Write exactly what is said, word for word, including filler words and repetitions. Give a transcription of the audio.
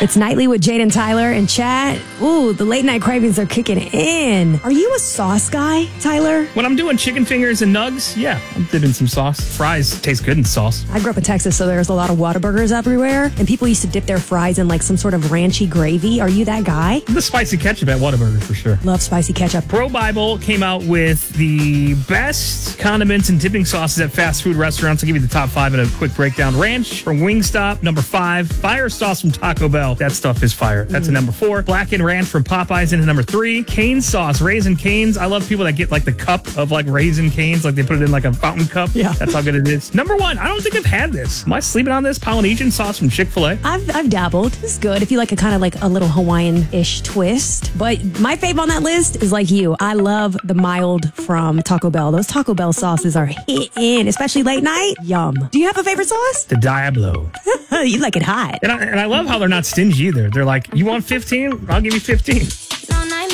It's Nightly with Jade and Tyler and chat. Ooh, the late night cravings are kicking in. Are you a sauce guy, Tyler? When I'm doing chicken fingers and nugs, yeah, I'm dipping some sauce. Fries taste good in sauce. I grew up in Texas, so there's a lot of Whataburgers everywhere, and people used to dip their fries in like some sort of ranchy gravy. Are you that guy? The spicy ketchup at Whataburger for sure. Love spicy ketchup. Pro Bible came out with the best condiments and dipping sauces at fast food restaurants. I'll give you the top five in a quick breakdown. Ranch from Wingstop, number five. Fire sauce from Taco Bell. That stuff is fire. That's mm. a number four. Blackened ranch from Popeyes into number three. Cane sauce, Raisin Canes. I love people that get like the cup of like Raisin Canes, like they put it in like a fountain cup. Yeah. That's how good it is. Number one, I don't think I've had this. Am I sleeping on this? Polynesian sauce from Chick-fil-A. I've, I've dabbled. It's good if you like a kind of like a little Hawaiian-ish twist. But my fave on that list is like you. I love the mild from Taco Bell. Those Taco Bell sauces are hitting, especially late night. Yum. Do you have a favorite sauce? The Diablo. You like it hot. And I, and I love how they're not stingy either. They're like, you want fifteen? I'll give you fifteen.